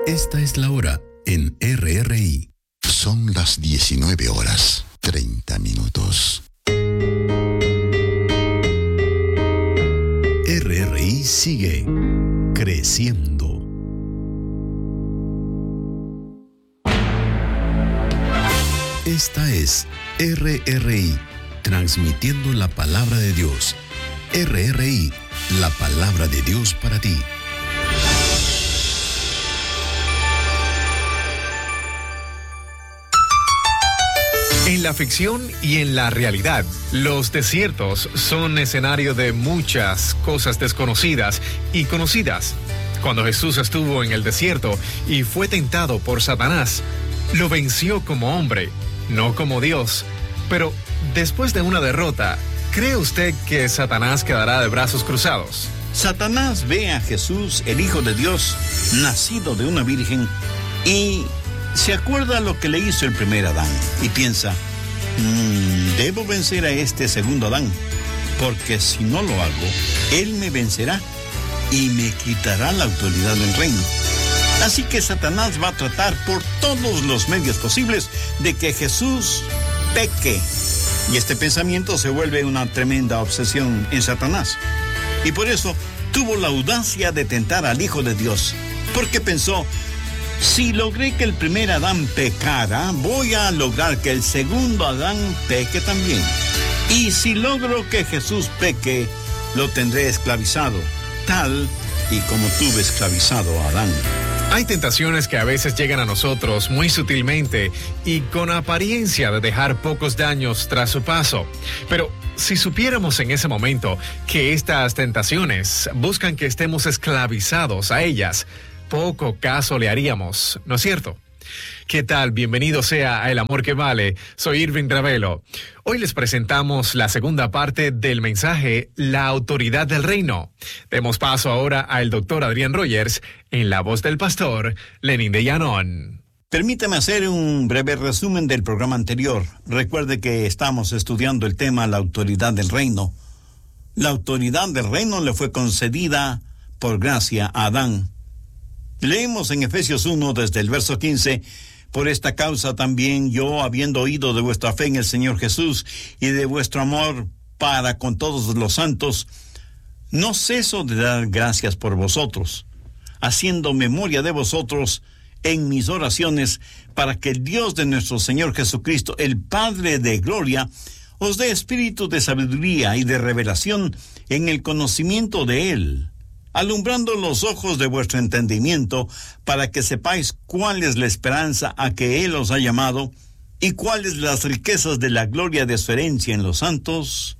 Esta es la hora en RRI. Son las 19:30. RRI sigue creciendo. Esta es RRI, transmitiendo la palabra de Dios. RRI, la palabra de Dios para ti. En la ficción y en la realidad, los desiertos son escenario de muchas cosas desconocidas y conocidas. Cuando Jesús estuvo en el desierto y fue tentado por Satanás, lo venció como hombre, no como Dios. Pero después de una derrota, ¿cree usted que Satanás quedará de brazos cruzados? Satanás ve a Jesús, el Hijo de Dios, nacido de una virgen, y se acuerda lo que le hizo el primer Adán y piensa, debo vencer a este segundo Adán, porque si no lo hago, él me vencerá y me quitará la autoridad del reino. Así que Satanás va a tratar por todos los medios posibles de que Jesús peque. Y este pensamiento se vuelve una tremenda obsesión en Satanás. Y por eso tuvo la audacia de tentar al Hijo de Dios, porque pensó, si logré que el primer Adán pecara, voy a lograr que el segundo Adán peque también. Y si logro que Jesús peque, lo tendré esclavizado, tal y como tuve esclavizado a Adán. Hay tentaciones que a veces llegan a nosotros muy sutilmente y con apariencia de dejar pocos daños tras su paso. Pero si supiéramos en ese momento que estas tentaciones buscan que estemos esclavizados a ellas, poco caso le haríamos, ¿no es cierto? ¿Qué tal? Bienvenido sea a El Amor que Vale. Soy Irving Ravelo. Hoy les presentamos la segunda parte del mensaje La Autoridad del Reino. Demos paso ahora al doctor Adrián Rogers en la voz del pastor Lenín de Llanón. Permítame hacer un breve resumen del programa anterior. Recuerde que estamos estudiando el tema La Autoridad del Reino. La autoridad del reino le fue concedida por gracia a Adán. Leemos en Efesios 1 desde el verso 15, por esta causa también yo, habiendo oído de vuestra fe en el Señor Jesús y de vuestro amor para con todos los santos, no ceso de dar gracias por vosotros, haciendo memoria de vosotros en mis oraciones, para que el Dios de nuestro Señor Jesucristo, el Padre de gloria, os dé espíritu de sabiduría y de revelación en el conocimiento de Él, alumbrando los ojos de vuestro entendimiento, para que sepáis cuál es la esperanza a que Él os ha llamado, y cuáles las riquezas de la gloria de su herencia en los santos,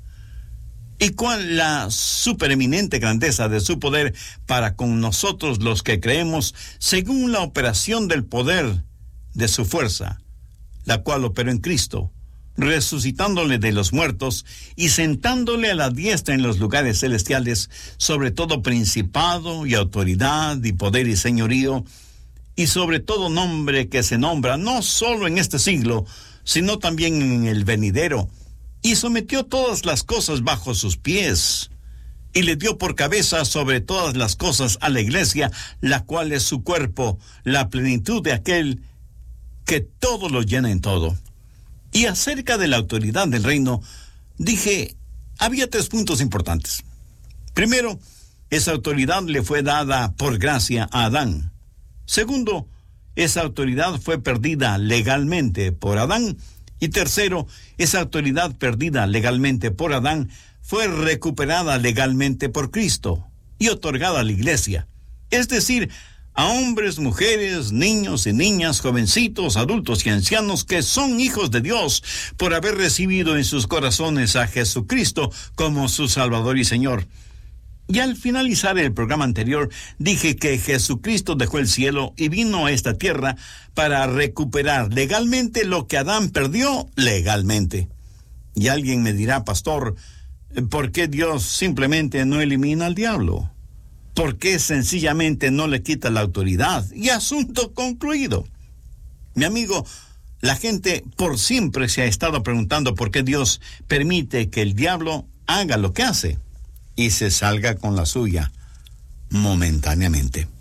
y cuál la supereminente grandeza de su poder para con nosotros los que creemos, según la operación del poder de su fuerza, la cual operó en Cristo, resucitándole de los muertos y sentándole a la diestra en los lugares celestiales, sobre todo principado y autoridad y poder y señorío, y sobre todo nombre que se nombra no solo en este siglo, sino también en el venidero, y sometió todas las cosas bajo sus pies, y le dio por cabeza sobre todas las cosas a la iglesia, la cual es su cuerpo, la plenitud de aquel que todo lo llena en todo. Y acerca de la autoridad del reino, dije, había 3 puntos importantes. Primero, esa autoridad le fue dada por gracia a Adán. Segundo, esa autoridad fue perdida legalmente por Adán. Y tercero, esa autoridad perdida legalmente por Adán fue recuperada legalmente por Cristo y otorgada a la iglesia. Es decir, a hombres, mujeres, niños y niñas, jovencitos, adultos y ancianos que son hijos de Dios por haber recibido en sus corazones a Jesucristo como su Salvador y Señor. Y al finalizar el programa anterior, dije que Jesucristo dejó el cielo y vino a esta tierra para recuperar legalmente lo que Adán perdió legalmente. Y alguien me dirá, pastor, ¿por qué Dios simplemente no elimina al diablo? ¿Por qué sencillamente no le quita la autoridad? Y asunto concluido. Mi amigo, la gente por siempre se ha estado preguntando por qué Dios permite que el diablo haga lo que hace y se salga con la suya momentáneamente.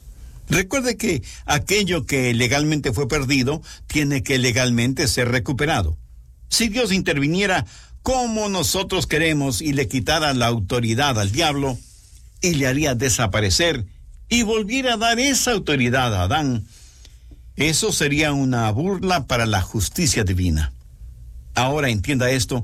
Recuerde que aquello que legalmente fue perdido tiene que legalmente ser recuperado. Si Dios interviniera como nosotros queremos y le quitara la autoridad al diablo y le haría desaparecer y volviera a dar esa autoridad a Adán, eso sería una burla para la justicia divina. Ahora entienda esto: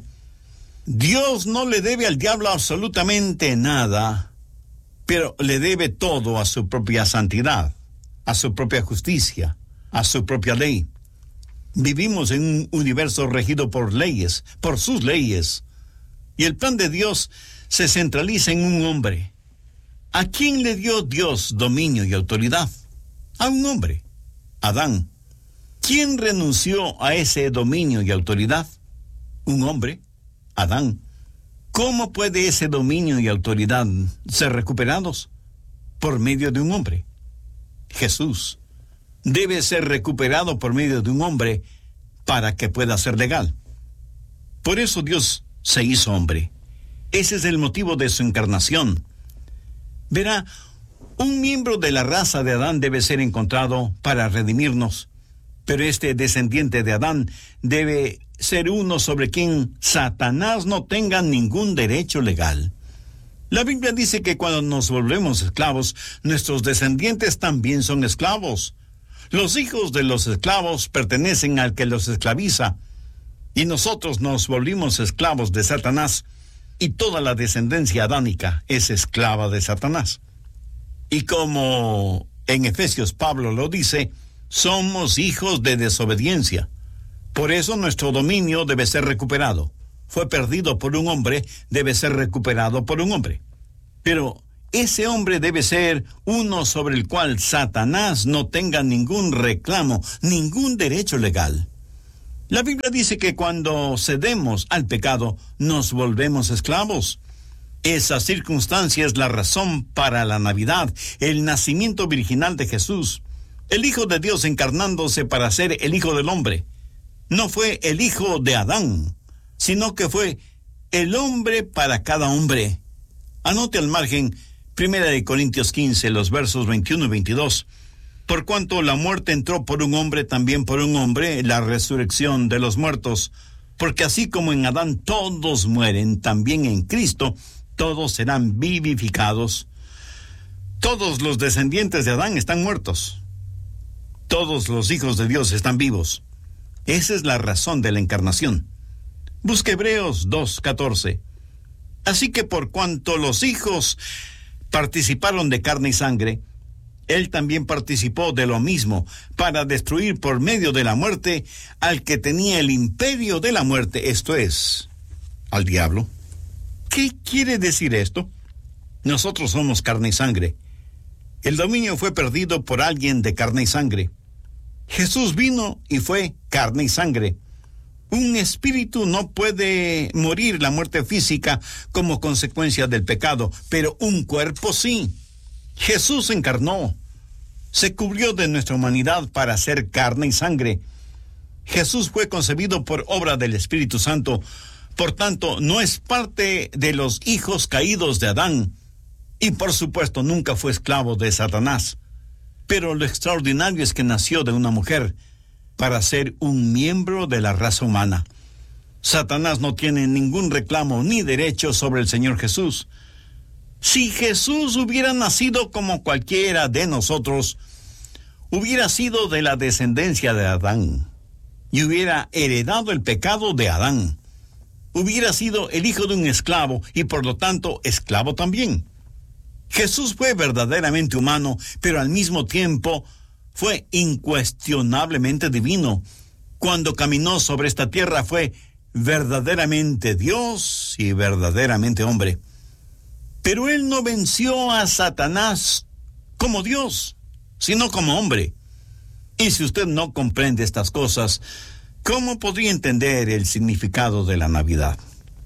Dios no le debe al diablo absolutamente nada, pero le debe todo a su propia santidad, a su propia justicia, a su propia ley. Vivimos en un universo regido por leyes, por sus leyes, y el plan de Dios se centraliza en un hombre. ¿A quién le dio Dios dominio y autoridad? A un hombre, Adán. ¿Quién renunció a ese dominio y autoridad? Un hombre, Adán. ¿Cómo puede ese dominio y autoridad ser recuperados? Por medio de un hombre, Jesús. Debe ser recuperado por medio de un hombre para que pueda ser legal. Por eso Dios se hizo hombre. Ese es el motivo de su encarnación. Verá, un miembro de la raza de Adán debe ser encontrado para redimirnos, pero este descendiente de Adán debe ser uno sobre quien Satanás no tenga ningún derecho legal. La Biblia dice que cuando nos volvemos esclavos, nuestros descendientes también son esclavos. Los hijos de los esclavos pertenecen al que los esclaviza, y nosotros nos volvimos esclavos de Satanás, y toda la descendencia adánica es esclava de Satanás. Y como en Efesios Pablo lo dice, somos hijos de desobediencia. Por eso nuestro dominio debe ser recuperado. Fue perdido por un hombre, debe ser recuperado por un hombre. Pero ese hombre debe ser uno sobre el cual Satanás no tenga ningún reclamo, ningún derecho legal. La Biblia dice que cuando cedemos al pecado, nos volvemos esclavos. Esa circunstancia es la razón para la Navidad, el nacimiento virginal de Jesús, el Hijo de Dios encarnándose para ser el Hijo del hombre. No fue el hijo de Adán, sino que fue el hombre para cada hombre. Anote al margen 1 Corintios 15, los versos 21 y 22. Por cuanto la muerte entró por un hombre, también por un hombre la resurrección de los muertos. Porque así como en Adán todos mueren, también en Cristo todos serán vivificados. Todos los descendientes de Adán están muertos. Todos los hijos de Dios están vivos. Esa es la razón de la encarnación. Busque Hebreos 2:14. Así que por cuanto los hijos participaron de carne y sangre, él también participó de lo mismo, para destruir por medio de la muerte al que tenía el imperio de la muerte, esto es, al diablo. ¿Qué quiere decir esto? Nosotros somos carne y sangre. El dominio fue perdido por alguien de carne y sangre. Jesús vino y fue carne y sangre. Un espíritu no puede morir la muerte física como consecuencia del pecado, pero un cuerpo sí. Jesús encarnó, se cubrió de nuestra humanidad para ser carne y sangre. Jesús fue concebido por obra del Espíritu Santo, por tanto, no es parte de los hijos caídos de Adán, y por supuesto nunca fue esclavo de Satanás. Pero lo extraordinario es que nació de una mujer para ser un miembro de la raza humana. Satanás no tiene ningún reclamo ni derecho sobre el Señor Jesús. Si Jesús hubiera nacido como cualquiera de nosotros, hubiera sido de la descendencia de Adán y hubiera heredado el pecado de Adán. Hubiera sido el hijo de un esclavo y por lo tanto esclavo también. Jesús fue verdaderamente humano, pero al mismo tiempo fue incuestionablemente divino. Cuando caminó sobre esta tierra fue verdaderamente Dios y verdaderamente hombre. Pero él no venció a Satanás como Dios, sino como hombre. Y si usted no comprende estas cosas, ¿cómo podría entender el significado de la Navidad?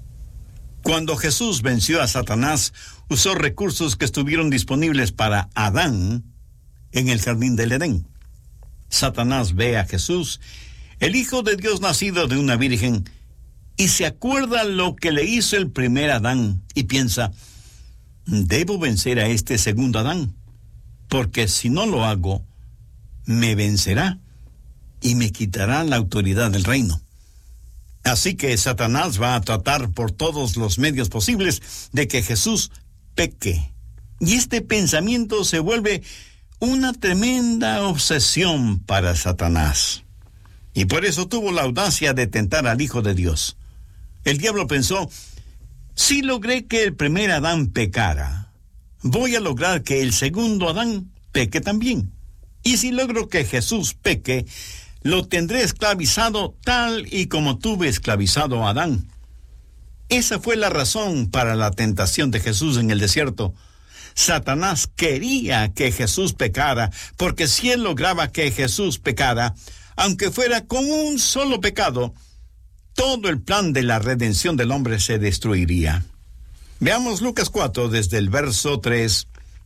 Cuando Jesús venció a Satanás, usó recursos que estuvieron disponibles para Adán en el jardín del Edén. Satanás ve a Jesús, el Hijo de Dios nacido de una virgen, y se acuerda lo que le hizo el primer Adán, y piensa, debo vencer a este segundo Adán. porque si no lo hago, me vencerá y me quitará la autoridad del reino. Así que Satanás va a tratar por todos los medios posibles de que Jesús peque. Y este pensamiento se vuelve una tremenda obsesión para Satanás. Y por eso tuvo la audacia de tentar al Hijo de Dios. El diablo pensó: si logré que el primer Adán pecara, voy a lograr que el segundo Adán peque también. Y si logro que Jesús peque, lo tendré esclavizado tal y como tuve esclavizado a Adán. Esa fue la razón para la tentación de Jesús en el desierto. Satanás quería que Jesús pecara, porque si él lograba que Jesús pecara, aunque fuera con un solo pecado, todo el plan de la redención del hombre se destruiría. Veamos Lucas 4 desde el verso 3.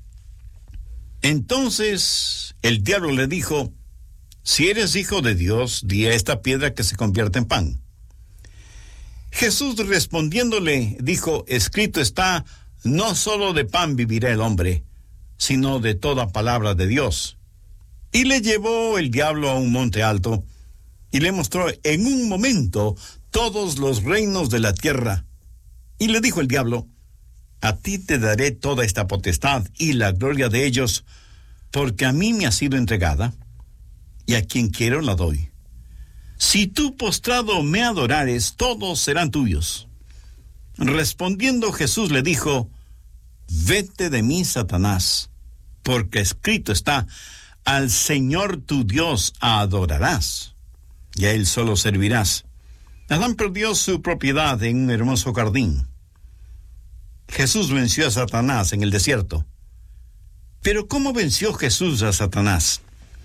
Entonces el diablo le dijo: si eres hijo de Dios, di a esta piedra que se convierta en pan. Jesús respondiéndole dijo: escrito está, no solo de pan vivirá el hombre, sino de toda palabra de Dios. Y le llevó el diablo a un monte alto, y le mostró en un momento todos los reinos de la tierra. Y le dijo el diablo: a ti te daré toda esta potestad y la gloria de ellos, porque a mí me ha sido entregada, y a quien quiero la doy. Si tú postrado me adorares, todos serán tuyos. Respondiendo Jesús le dijo: vete de mí, Satanás, porque escrito está, al Señor tu Dios adorarás, y a Él solo servirás. Adán perdió su propiedad en un hermoso jardín. Jesús venció a Satanás en el desierto. Pero ¿cómo venció Jesús a Satanás?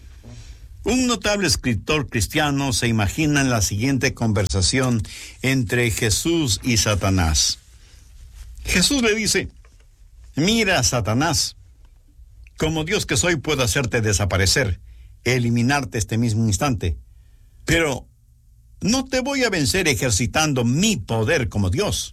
Un notable escritor cristiano se imagina en la siguiente conversación entre Jesús y Satanás. Jesús le dice: mira, Satanás, como Dios que soy puedo hacerte desaparecer, eliminarte este mismo instante, pero no te voy a vencer ejercitando mi poder como Dios.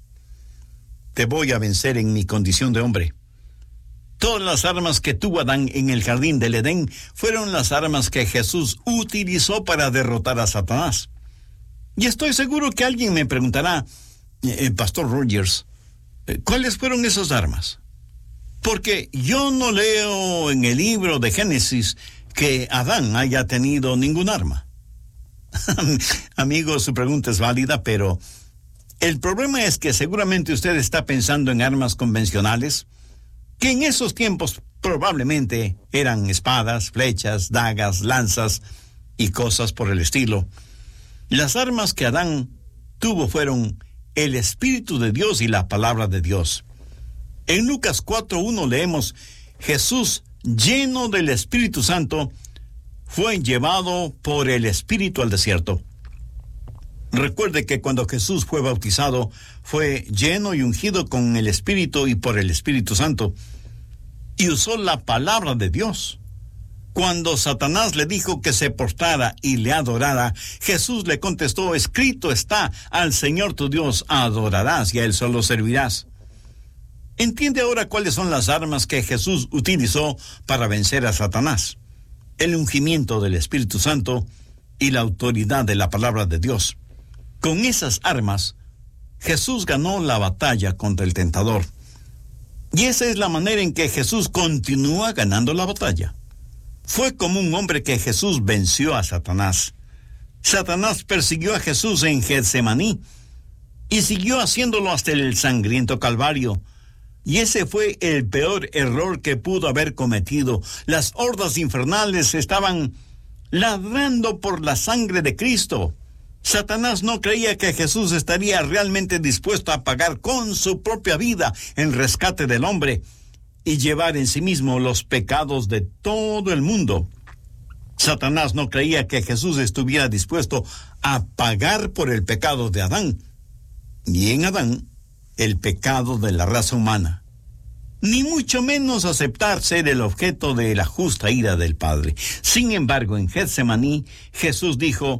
Te voy a vencer en mi condición de hombre. Todas las armas que tuvo Adán en el jardín del Edén fueron las armas que Jesús utilizó para derrotar a Satanás. Y estoy seguro que alguien me preguntará: Pastor Rogers, ¿cuáles fueron esas armas? Porque yo no leo en el libro de Génesis que Adán haya tenido ningún arma. Amigo, su pregunta es válida, pero el problema es que seguramente usted está pensando en armas convencionales, que en esos tiempos probablemente eran espadas, flechas, dagas, lanzas y cosas por el estilo. Las armas que Adán tuvo fueron el Espíritu de Dios y la palabra de Dios. En Lucas 4:1 leemos: Jesús, lleno del Espíritu Santo, fue llevado por el Espíritu al desierto. Recuerde que cuando Jesús fue bautizado, fue lleno y ungido con el Espíritu y por el Espíritu Santo, y usó la palabra de Dios. Cuando Satanás le dijo que se postrara y le adorara, Jesús le contestó: escrito está, al Señor tu Dios adorarás y a Él solo servirás. ¿Entiende ahora cuáles son las armas que Jesús utilizó para vencer a Satanás? El ungimiento del Espíritu Santo y la autoridad de la palabra de Dios. Con esas armas, Jesús ganó la batalla contra el tentador. Y esa es la manera en que Jesús continúa ganando la batalla. Fue como un hombre que Jesús venció a Satanás. Satanás persiguió a Jesús en Getsemaní y siguió haciéndolo hasta el sangriento Calvario. Y ese fue el peor error que pudo haber cometido. Las hordas infernales estaban ladrando por la sangre de Cristo. Satanás no creía que Jesús estaría realmente dispuesto a pagar con su propia vida en rescate del hombre y llevar en sí mismo los pecados de todo el mundo. Satanás no creía que Jesús estuviera dispuesto a pagar por el pecado de Adán, y en Adán el pecado de la raza humana, ni mucho menos aceptar ser el objeto de la justa ira del Padre. Sin embargo, en Getsemaní, Jesús dijo: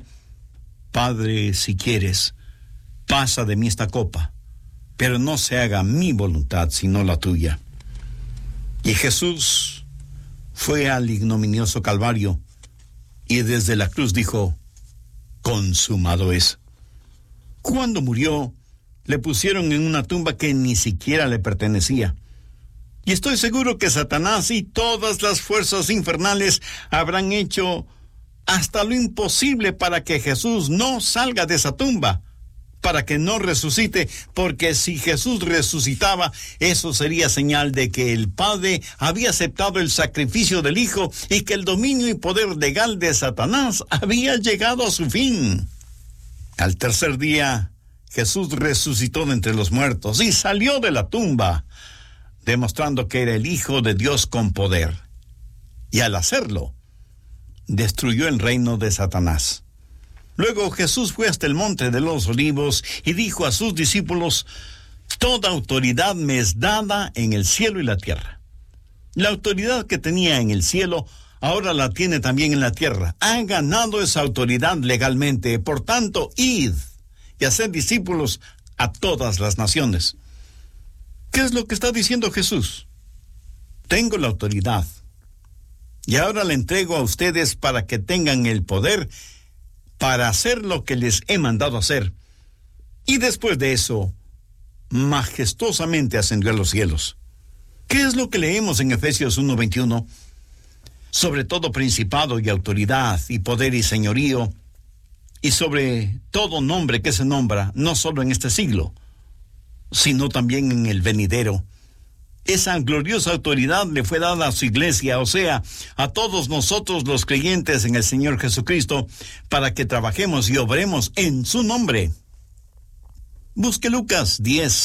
Padre, si quieres, pasa de mí esta copa, pero no se haga mi voluntad, sino la tuya. Y Jesús fue al ignominioso Calvario y desde la cruz dijo: consumado es. Cuando murió, le pusieron en una tumba que ni siquiera le pertenecía. Y estoy seguro que Satanás y todas las fuerzas infernales habrán hecho hasta lo imposible para que Jesús no salga de esa tumba, para que no resucite, porque si Jesús resucitaba, eso sería señal de que el Padre había aceptado el sacrificio del Hijo y que el dominio y poder legal de Satanás había llegado a su fin. Al tercer día, Jesús resucitó de entre los muertos y salió de la tumba, demostrando que era el Hijo de Dios con poder. Y al hacerlo, destruyó el reino de Satanás. Luego Jesús fue hasta el monte de los Olivos y dijo a sus discípulos: toda autoridad me es dada en el cielo y la tierra. La autoridad que tenía en el cielo, ahora la tiene también en la tierra. Ha ganado esa autoridad legalmente. Por tanto, id y haced discípulos a todas las naciones. ¿Qué es lo que está diciendo Jesús? Tengo la autoridad y ahora la entrego a ustedes para que tengan el poder para hacer lo que les he mandado hacer. Y después de eso, majestuosamente ascendió a los cielos. ¿Qué es lo que leemos en Efesios 1:21? Sobre todo principado y autoridad y poder y señorío, y sobre todo nombre que se nombra, no solo en este siglo, sino también en el venidero. Esa gloriosa autoridad le fue dada a su iglesia, o sea, a todos nosotros los creyentes en el Señor Jesucristo, para que trabajemos y obremos en su nombre. Busque Lucas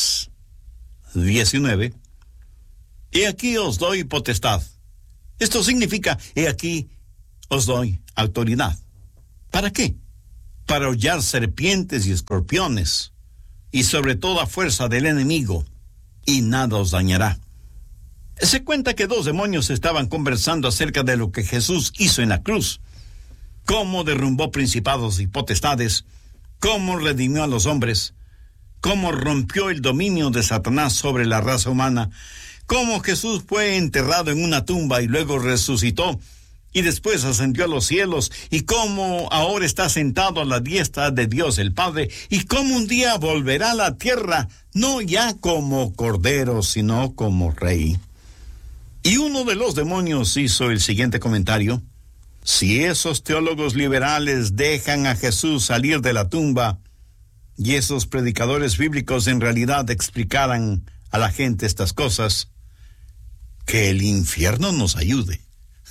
10:19. He aquí os doy potestad. Esto significa, he aquí os doy autoridad. ¿Para qué? Para hollar serpientes y escorpiones, y sobre toda fuerza del enemigo, y nada os dañará. Se cuenta que 2 demonios estaban conversando acerca de lo que Jesús hizo en la cruz, cómo derrumbó principados y potestades, cómo redimió a los hombres, cómo rompió el dominio de Satanás sobre la raza humana, cómo Jesús fue enterrado en una tumba y luego resucitó, y después ascendió a los cielos, y cómo ahora está sentado a la diestra de Dios el Padre, y cómo un día volverá a la tierra, no ya como cordero, sino como rey. Y uno de los demonios hizo el siguiente comentario: si esos teólogos liberales dejan a Jesús salir de la tumba, y esos predicadores bíblicos en realidad explicaran a la gente estas cosas, que el infierno nos ayude.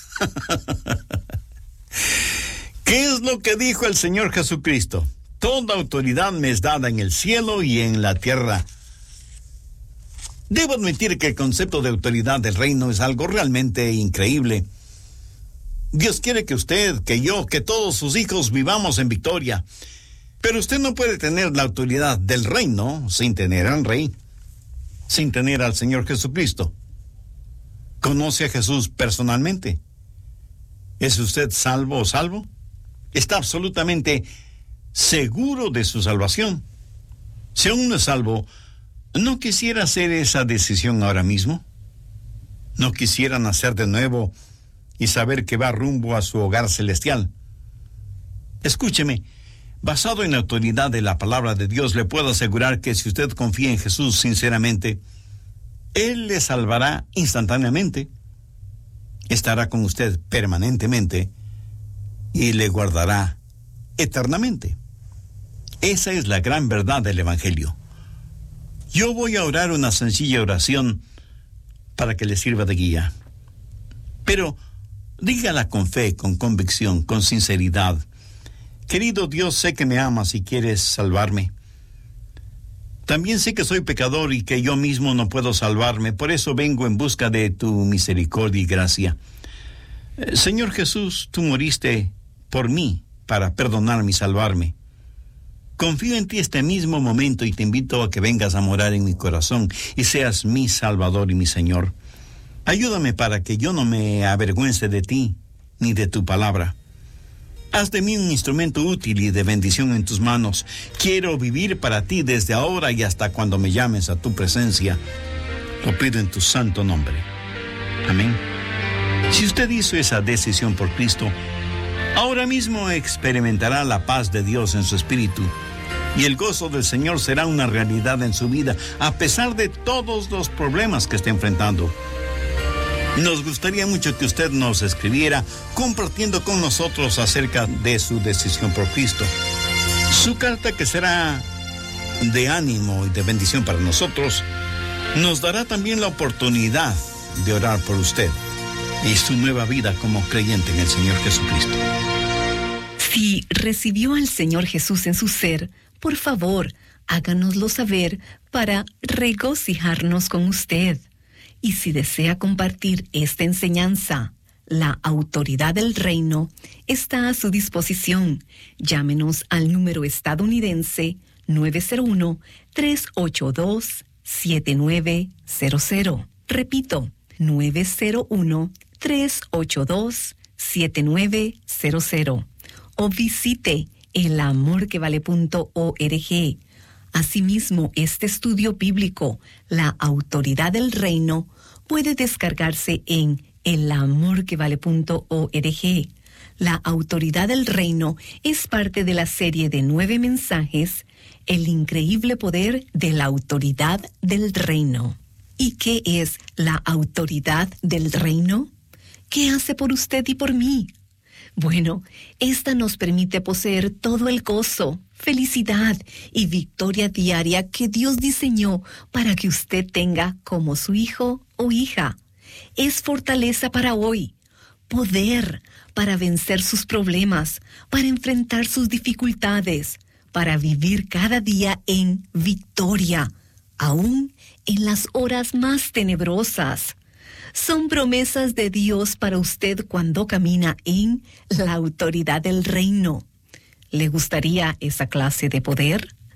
¿Qué es lo que dijo el Señor Jesucristo? Toda autoridad me es dada en el cielo y en la tierra. Debo admitir que el concepto de autoridad del reino es algo realmente increíble. Dios quiere que usted, que yo, que todos sus hijos vivamos en victoria. Pero usted no puede tener la autoridad del reino sin tener al Rey, sin tener al Señor Jesucristo. ¿Conoce a Jesús personalmente? ¿Es usted salvo o salvo? ¿Está absolutamente seguro de su salvación? Si aún no es salvo, ¿no quisiera hacer esa decisión ahora mismo? ¿No quisiera nacer de nuevo y saber que va rumbo a su hogar celestial? Escúcheme, basado en la autoridad de la palabra de Dios, le puedo asegurar que si usted confía en Jesús sinceramente, Él le salvará instantáneamente, estará con usted permanentemente y le guardará eternamente. Esa es la gran verdad del Evangelio. Yo voy a orar una sencilla oración para que le sirva de guía. Pero dígala con fe, con convicción, con sinceridad. Querido Dios, sé que me amas y quieres salvarme. También sé que soy pecador y que yo mismo no puedo salvarme. Por eso vengo en busca de tu misericordia y gracia. Señor Jesús, tú moriste por mí para perdonarme y salvarme. Confío en ti este mismo momento y te invito a que vengas a morar en mi corazón y seas mi Salvador y mi Señor. Ayúdame para que yo no me avergüence de ti ni de tu palabra. Haz de mí un instrumento útil y de bendición en tus manos. Quiero vivir para ti desde ahora y hasta cuando me llames a tu presencia. Lo pido en tu santo nombre. Amén. Si usted hizo esa decisión por Cristo, ahora mismo experimentará la paz de Dios en su espíritu y el gozo del Señor será una realidad en su vida, a pesar de todos los problemas que esté enfrentando. Nos gustaría mucho que usted nos escribiera compartiendo con nosotros acerca de su decisión por Cristo. Su carta, que será de ánimo y de bendición para nosotros, nos dará también la oportunidad de orar por usted y su nueva vida como creyente en el Señor Jesucristo. Si recibió al Señor Jesús en su ser, por favor, háganoslo saber para regocijarnos con usted. Y si desea compartir esta enseñanza, la autoridad del reino está a su disposición. Llámenos al número estadounidense 901-382-7900. Repito, 901-382-7900. O visite elamorquevale.org. Asimismo, este estudio bíblico, La autoridad del reino, puede descargarse en elamorquevale.org. La autoridad del reino es parte de la serie de 9 mensajes, El increíble poder de la autoridad del reino. ¿Y qué es la autoridad del reino? ¿Qué hace por usted y por mí? Bueno, esta nos permite poseer todo el gozo, felicidad y victoria diaria que Dios diseñó para que usted tenga como su hijo o hija. Es fortaleza para hoy, poder para vencer sus problemas, para enfrentar sus dificultades, para vivir cada día en victoria, aún en las horas más tenebrosas. Son promesas de Dios para usted cuando camina en la autoridad del reino. ¿Le gustaría esa clase de poder?